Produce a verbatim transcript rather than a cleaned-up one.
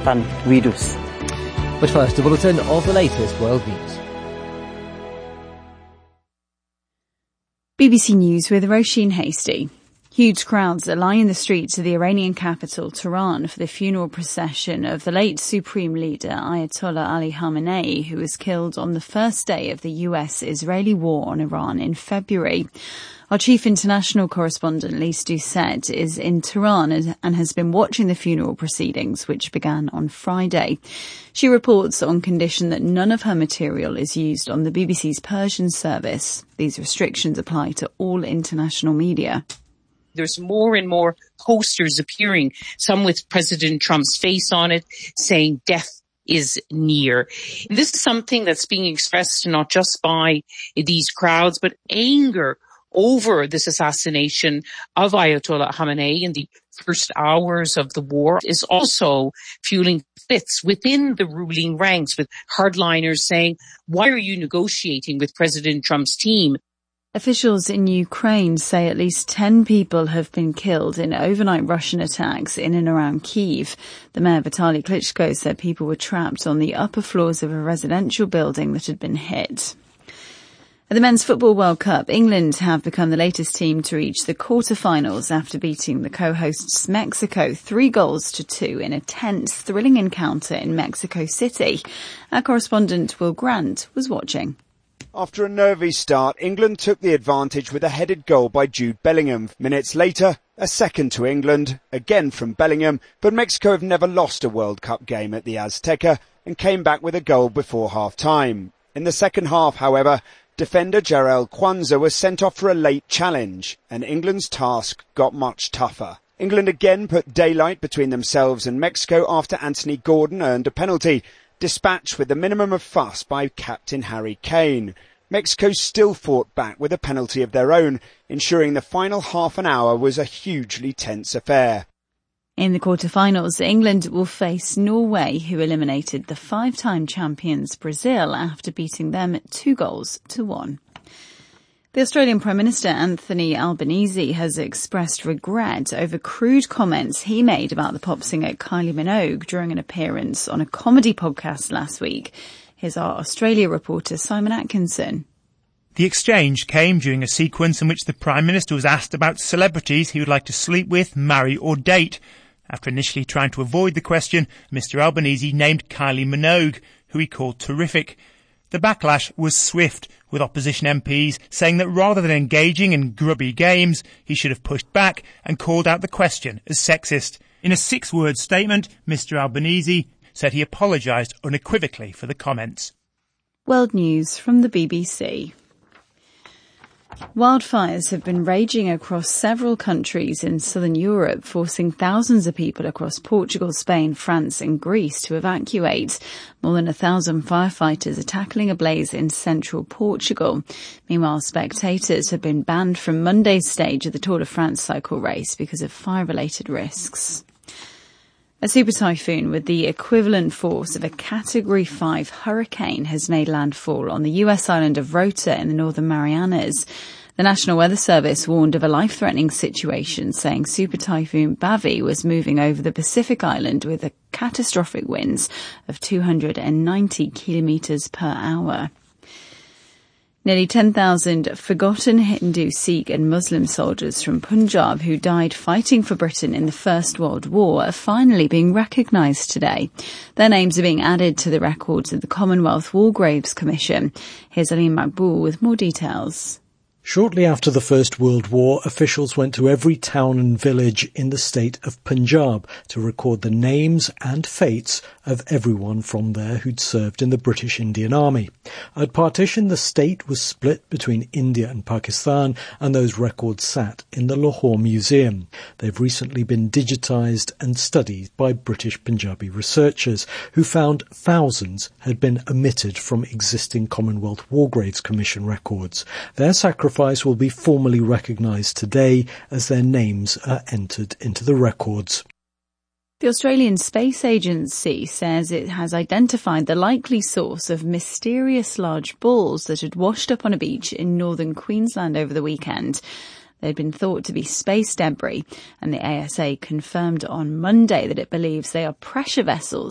than virus. But first, a bulletin of the latest world news. B B C News with Roisin Hasty. Huge crowds are lining the streets of the Iranian capital, Tehran, for the funeral procession of the late Supreme Leader Ayatollah Ali Khamenei, who was killed on the first day of the U S-Israeli war on Iran in February. Our chief international correspondent, Lise Doucet, is in Tehran and has been watching the funeral proceedings, which began on Friday. She reports on condition that none of her material is used on the B B C's Persian service. These restrictions apply to all international media. There's more and more posters appearing, some with President Trump's face on it, saying death is near. This is something that's being expressed not just by these crowds, but anger over this assassination of Ayatollah Khamenei in the first hours of the war is also fueling splits within the ruling ranks, with hardliners saying, why are you negotiating with President Trump's team? Officials in Ukraine say at least ten people have been killed in overnight Russian attacks in and around Kyiv. The mayor, Vitaly Klitschko, said people were trapped on the upper floors of a residential building that had been hit. At the Men's Football World Cup, England have become the latest team to reach the quarter-finals after beating the co-hosts Mexico three goals to two in a tense, thrilling encounter in Mexico City. Our correspondent Will Grant was watching. After a nervy start, England took the advantage with a headed goal by Jude Bellingham. Minutes later, a second to England, again from Bellingham, but Mexico have never lost a World Cup game at the Azteca and came back with a goal before half-time. In the second half, however, defender Jarell Quansah was sent off for a late challenge, and England's task got much tougher. England again put daylight between themselves and Mexico after Anthony Gordon earned a penalty, dispatched with the minimum of fuss by captain Harry Kane. Mexico still fought back with a penalty of their own, ensuring the final half an hour was a hugely tense affair. In the quarter-finals, England will face Norway, who eliminated the five-time champions Brazil after beating them two goals to one. The Australian Prime Minister Anthony Albanese has expressed regret over crude comments he made about the pop singer Kylie Minogue during an appearance on a comedy podcast last week. Here's our Australia reporter Simon Atkinson. The exchange came during a sequence in which the Prime Minister was asked about celebrities he would like to sleep with, marry or date. After initially trying to avoid the question, Mr Albanese named Kylie Minogue, who he called terrific. The backlash was swift, with opposition M Ps saying that rather than engaging in grubby games, he should have pushed back and called out the question as sexist. In a six-word statement, Mr Albanese said he apologised unequivocally for the comments. World News from the B B C. Wildfires have been raging across several countries in southern Europe, forcing thousands of people across Portugal, Spain, France and Greece to evacuate. More than a thousand firefighters are tackling a blaze in central Portugal. Meanwhile, spectators have been banned from Monday's stage of the Tour de France cycle race because of fire-related risks. A super typhoon with the equivalent force of a Category five hurricane has made landfall on the U S island of Rota in the Northern Marianas. The National Weather Service warned of a life-threatening situation, saying Super Typhoon Bavi was moving over the Pacific island with a catastrophic winds of two hundred ninety kilometres per hour. Nearly ten thousand forgotten Hindu, Sikh and Muslim soldiers from Punjab who died fighting for Britain in the First World War are finally being recognised today. Their names are being added to the records of the Commonwealth War Graves Commission. Here's Alim Makboul with more details. Shortly after the First World War, officials went to every town and village in the state of Punjab to record the names and fates of everyone from there who'd served in the British Indian Army. At partition, the state was split between India and Pakistan, and those records sat in the Lahore Museum. They've recently been digitised and studied by British Punjabi researchers, who found thousands had been omitted from existing Commonwealth War Graves Commission records. Their sacrifice will be formally recognised today as their names are entered into the records. The Australian Space Agency says it has identified the likely source of mysterious large balls that had washed up on a beach in northern Queensland over the weekend. They had been thought to be space debris, and the A S A confirmed on Monday that it believes they are pressure vessels